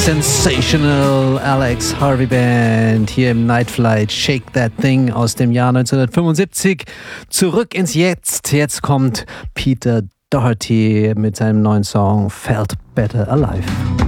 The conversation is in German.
Sensational Alex Harvey Band hier im Night Flight Shake That Thing aus dem Jahr 1975. Zurück ins Jetzt. Jetzt kommt Peter Doherty mit seinem neuen Song Felt Better Alive.